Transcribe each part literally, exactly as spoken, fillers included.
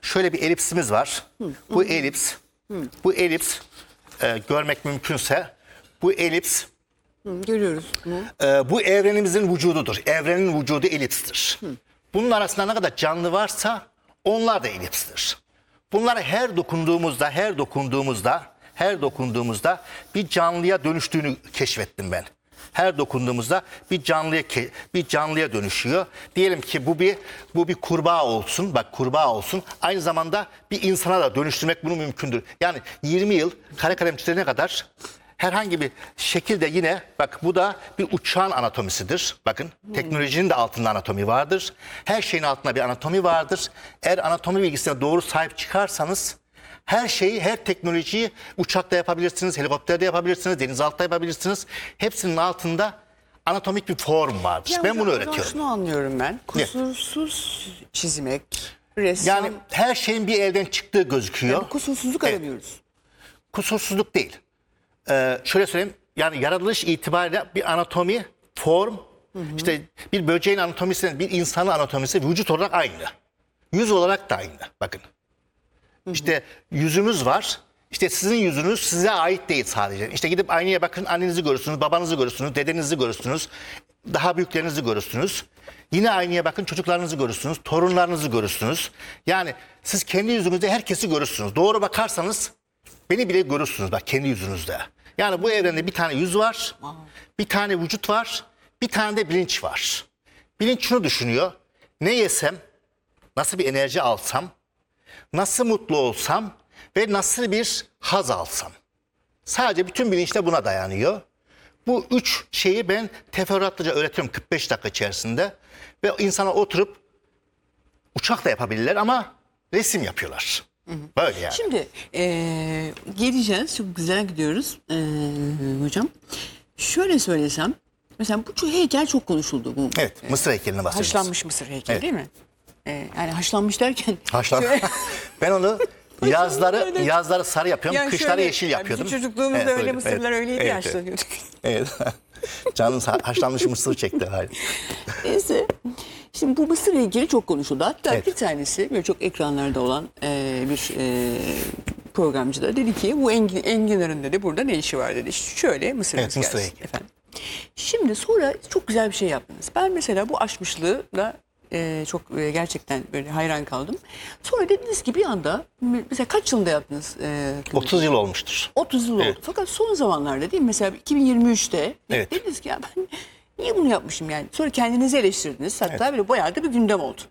şöyle bir elipsimiz var. Hı. Bu elips, Hı. bu elips e, görmek mümkünse bu elips Hı, görüyoruz bunu. E, bu evrenimizin vücududur. Evrenin vücudu elipstir. Hı. Bunun arasında ne kadar canlı varsa onlar da elipstir. Bunlara her dokunduğumuzda, her dokunduğumuzda, her dokunduğumuzda bir canlıya dönüştüğünü keşfettim ben. Her dokunduğumuzda bir canlıya bir canlıya dönüşüyor. Diyelim ki bu bir bu bir kurbağa olsun. Bak kurbağa olsun. Aynı zamanda bir insana da dönüştürmek bunu mümkündür. Yani yirmi yıl kare kalem çizene kadar herhangi bir şekilde yine bak bu da bir uçağın anatomisidir. Bakın teknolojinin de altında anatomi vardır. Her şeyin altında bir anatomi vardır. Eğer anatomi bilgisine doğru sahip çıkarsanız her şeyi, her teknolojiyi uçakta yapabilirsiniz, helikopterde yapabilirsiniz, denizaltıda yapabilirsiniz. Hepsinin altında anatomik bir form vardır. Ya ben hocam, bunu hocam öğretiyorum. Şunu anlıyorum ben. Kusursuz çizmek, ressam. Yani her şeyin bir elden çıktığı gözüküyor. Yani kusursuzluk Evet. aramıyoruz. Kusursuzluk değil. Ee, şöyle söyleyeyim. Yani yaratılış itibariyle bir anatomi, form, hı hı. işte bir böceğin anatomisi, bir insanın anatomisi vücut olarak aynı. Yüz olarak da aynı. Bakın. İşte yüzümüz var. İşte sizin yüzünüz size ait değil sadece. İşte gidip aynaya bakın, annenizi görürsünüz, babanızı görürsünüz, dedenizi görürsünüz, daha büyüklerinizi görürsünüz. Yine aynaya bakın, çocuklarınızı görürsünüz, torunlarınızı görürsünüz. Yani siz kendi yüzünüzde herkesi görürsünüz. Doğru bakarsanız beni bile görürsünüz bak kendi yüzünüzde. Yani bu evrende bir tane yüz var, bir tane vücut var, bir tane de bilinç var. Bilinç şunu düşünüyor. Ne yesem, nasıl bir enerji alsam, nasıl mutlu olsam ve nasıl bir haz alsam. Sadece bütün bilinç de buna dayanıyor. Bu üç şeyi ben teferruatlıca öğretiyorum kırk beş dakika içerisinde. Ve insana oturup uçak da yapabilirler ama resim yapıyorlar. Hı hı. Böyle yani. Şimdi e, geleceğiz. Çok güzel gidiyoruz e, hocam. Şöyle söylesem. Mesela bu heykel çok konuşuldu. Bu, evet, Mısır heykeline bahsediyoruz. Haşlanmış Mısır heykeli evet. değil mi? E, yani haşlanmış derken. Haşlan. Şöyle... ben onu yazları yazları sarı yapıyorum, yani kışları şöyle, yeşil yapıyordum. Yani çocukluğumuzda evet, öyle mısırlar evet, öyleydi evet, haşlanıyorduk. Evet. Canın haşlanmış mısır çekti. Hayır. Neyse. Şimdi bu mısır heykeli çok konuşuldu. Hatta evet. bir tanesi böyle çok ekranlarda olan e, bir e, programcı da dedi ki bu Engin, Enginar'ın dedi burada ne işi var dedi. Şöyle mısırımız evet, mısır gelsin efendim. Şimdi sonra çok güzel bir şey yaptınız. Ben mesela bu aşmışlığına e, çok e, gerçekten böyle hayran kaldım. Sonra dediniz ki bir anda mesela kaç yılında yaptınız? E, otuz yıl olmuştur. otuz yıl evet. oldu. Fakat son zamanlarda değil mi? Mesela iki bin yirmi üçte evet. dediniz ki ya ben niye bunu yapmışım yani? Sonra kendinizi eleştirdiniz. Hatta evet. böyle bayağı da bir gündem oldu.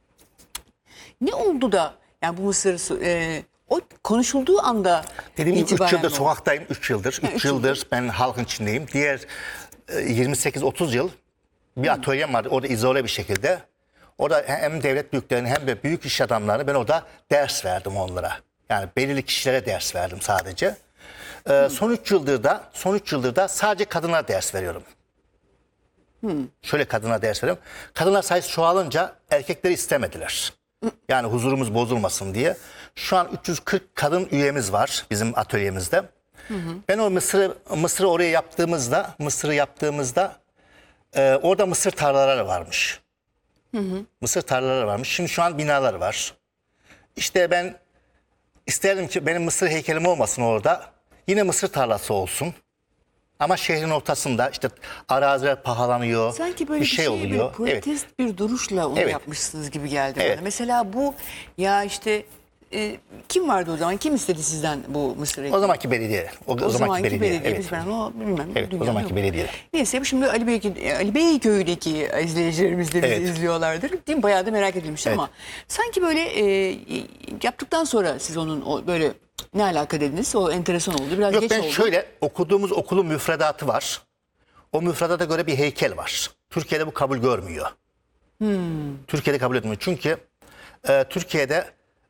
Ne oldu da yani bu Mısır e, o konuşulduğu anda dediğim gibi üç yıldır oldu. sokaktayım. üç yıldır. üç yıldır ben halkın içindeyim. Diğer e, yirmi sekiz otuz yıl bir hmm. atölyem vardı. Orada izole bir şekilde. Orada hem devlet büyüklerine hem de büyük iş adamlarına ben orada ders verdim onlara. Yani belirli kişilere ders verdim sadece. Ee, hmm. Son üç yıldır da son üç yıldır da sadece kadınlara ders veriyorum. Hmm. Şöyle kadına ders veriyorum. Kadınlar sayısı çoğalınca erkekleri istemediler. Hmm. Yani huzurumuz bozulmasın diye. Şu an üç yüz kırk kadın üyemiz var bizim atölyemizde. Hmm. Ben o Mısır'ı Mısır'ı oraya yaptığımızda, Mısır'ı yaptığımızda e, orada mısır tarlaları varmış. Hı hı. Mısır tarlaları varmış. Şimdi şu an binalar var. İşte ben isterdim ki benim mısır heykelim olmasın orada. Yine mısır tarlası olsun. Ama şehrin ortasında işte araziler pahalanıyor. Sanki böyle bir şey, bir şey oluyor. Protest evet. bir duruşla onu evet. yapmışsınız gibi geldi evet. bana. Mesela bu ya işte e, kim vardı o zaman? Kim istedi sizden bu mısır heykeli? O zamanki belediye. O, o, o zamanki, zamanki belediye. belediye. Evet. Biz ben o bilmem. Evet, o zamanki yok. belediye. Neyse şimdi Ali Bey Ali Beyköy'deki izleyicilerimiz de bizi evet. izliyorlardır. Değil mi? Bayağı da merak edilmiş evet. ama sanki böyle e, yaptıktan sonra siz onun o böyle ne alaka dediniz? O enteresan oldu. Biraz Yok, geç ben oldu. şöyle okuduğumuz okulun müfredatı var. O müfredata göre bir heykel var. Türkiye'de bu kabul görmüyor. Hmm. Türkiye'de kabul etmiyor. Çünkü e, Türkiye'de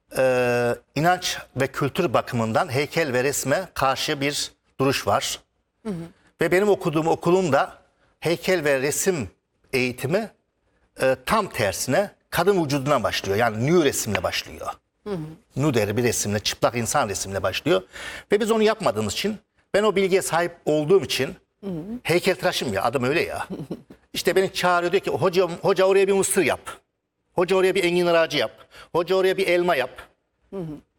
e, inanç ve kültür bakımından heykel ve resme karşı bir duruş var. Hı hı. Ve benim okuduğum okulun da heykel ve resim eğitimi e, tam tersine kadın vücuduna başlıyor. Yani nü resimle başlıyor. Hı hı. Nuderi bir resimle, çıplak insan resimle başlıyor. Ve biz onu yapmadığımız için, ben o bilgiye sahip olduğum için hı hı. heykeltıraşım ya, adım öyle ya. İşte beni çağırıyor, diyor ki hoca, hoca oraya bir mısır yap. Hoca oraya bir enginar ağacı yap. Hoca oraya bir elma yap. Hı hı.